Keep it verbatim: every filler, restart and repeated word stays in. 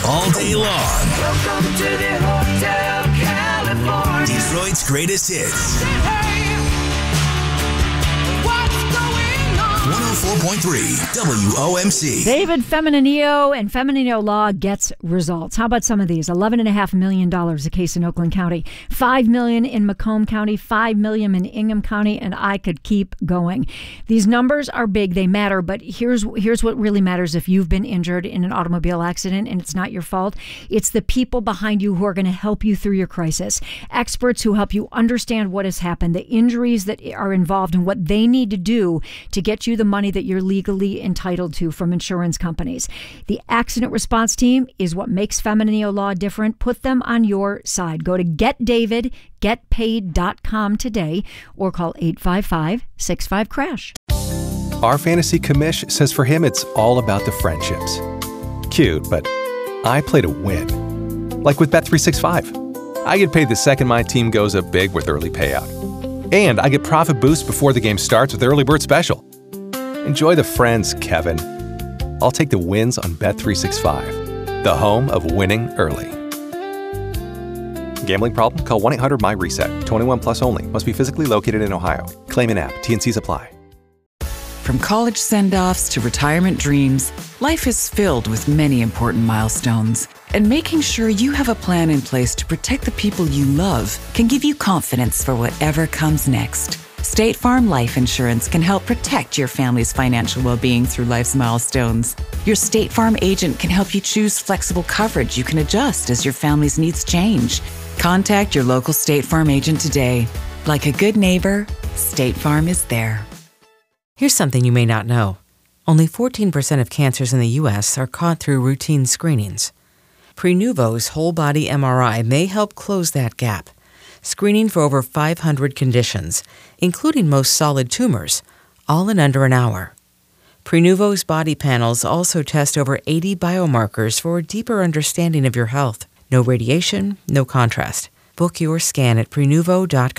all day long. Welcome to the Hotel California. Detroit's greatest hits. Hey, what's going on? one oh four point three W O M C. David Feminino and Feminino Law gets results. How about some of these? eleven point five million dollars a case in Oakland County, five million dollars in Macomb County, five million dollars in Ingham County, and I could keep going. These numbers are big. They matter, but here's here's what really matters if you've been injured in an automobile accident and it's not your fault. It's the people behind you who are going to help you through your crisis. Experts who help you understand what has happened, the injuries that are involved, and what they need to do to get you the money that you're legally entitled to from insurance companies. The accident response team is what makes Feminino Law different. Put them on your side. Go to get david get paid dot com today or call eight five five, six five, crash. Our fantasy commish says for him it's all about the friendships. Cute, but I play to win. Like with Bet three sixty-five. I get paid the second my team goes up big with early payout. And I get profit boost before the game starts with Early Bird Special. Enjoy the friends, Kevin. I'll take the wins on Bet three sixty-five, the home of winning early. Gambling problem? Call one eight hundred M Y reset. twenty-one plus only. Must be physically located in Ohio. Claim in app. T and Cs apply. From college send-offs to retirement dreams, life is filled with many important milestones. And making sure you have a plan in place to protect the people you love can give you confidence for whatever comes next. State Farm Life Insurance can help protect your family's financial well-being through life's milestones. Your State Farm agent can help you choose flexible coverage you can adjust as your family's needs change. Contact your local State Farm agent today. Like a good neighbor, State Farm is there. Here's something you may not know. Only fourteen percent of cancers in the U S are caught through routine screenings. Prenuvo's whole-body M R I may help close that gap, screening for over five hundred conditions, including most solid tumors, all in under an hour. Prenuvo's body panels also test over eighty biomarkers for a deeper understanding of your health. No radiation, no contrast. Book your scan at prenuvo dot com.